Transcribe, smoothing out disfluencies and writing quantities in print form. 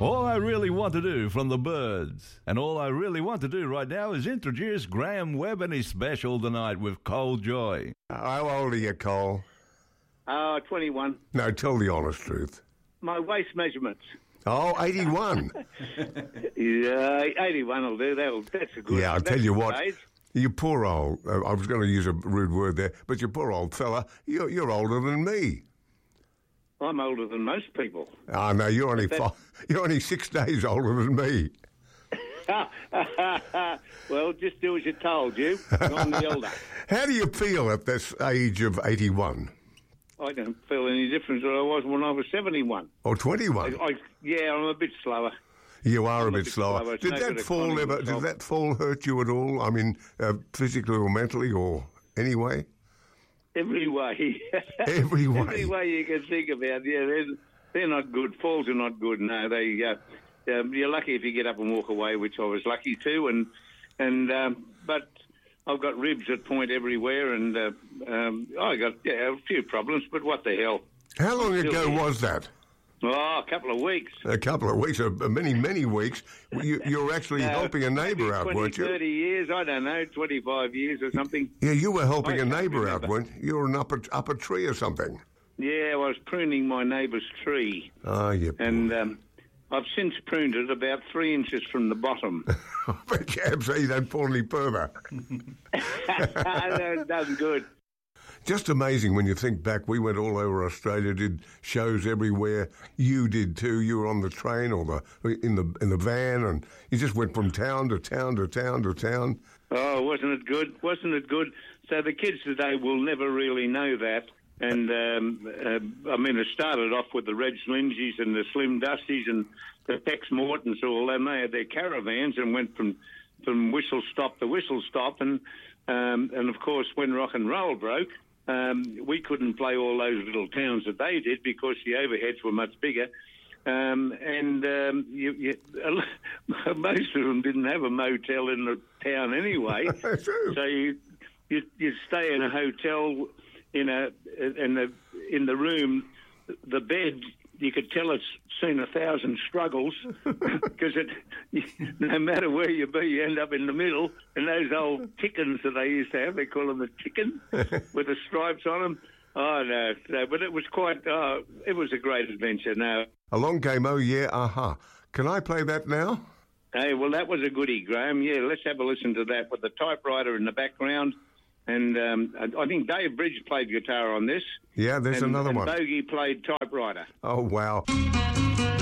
All I Really Want to Do from the Byrds. And all I really want to do right now is introduce Graham Webb and his special tonight with Cole Joy. How old are you, Cole? 21. No, tell the honest truth. My waist measurements. Oh, 81. Yeah, 81 will do. That's a good. Yeah, I'll tell you what. You poor old. I was going to use a rude word there, but you poor old fella. You're older than me. I'm older than most people. Oh no, you're only 6 days older than me. Well, just do as you're told, you. I'm the elder. How do you feel at this age of 81? I don't feel any difference than I was when I was 71. Or 21? Yeah, I'm a bit slower. You are a bit slower. Did that fall hurt you at all? I mean, physically or mentally or any way? Every way. Every way. Every way you can think about. Yeah, they're not good. Falls are not good. No, you're lucky if you get up and walk away, which I was lucky to. But I've got ribs that point everywhere, and I got a few problems. But what the hell? How long ago was that? Oh, a couple of weeks. A couple of weeks, many weeks. You're actually helping a neighbour out, 20, weren't you? 30 years, I don't know, 25 years or something. Yeah, you were helping a neighbour out, weren't you? You were an upper tree or something. Yeah, I was pruning my neighbour's tree. Oh, yeah. And I've since pruned it about 3 inches from the bottom. But can't see that poorly perma. That does good. Just amazing when you think back. We went all over Australia, did shows everywhere. You did too. You were on the train or in the van, and you just went from town to town to town to town. Oh, wasn't it good? Wasn't it good? So the kids today will never really know that. And I mean, it started off with the Reg Lindsay's and the Slim Dusties and the Tex Mortons. All them, they had their caravans and went from whistle stop to whistle stop, and of course when rock and roll broke. We couldn't play all those little towns that they did because the overheads were much bigger. Most of them didn't have a motel in the town anyway. So you'd stay in a hotel in the room, the bed. You could tell it's seen 1,000 struggles because no matter where you be, you end up in the middle. And those old chickens that they used to have, they call them the chicken with the stripes on them. Oh, no, but it was it was a great adventure. Now, along came Oh Yeah, Aha. Can I play that now? Hey, well, that was a goodie, Graham. Yeah, let's have a listen to that with the typewriter in the background. And I think Dave Bridge played guitar on this. Yeah, there's another one. And Bogey played typewriter. Oh, wow.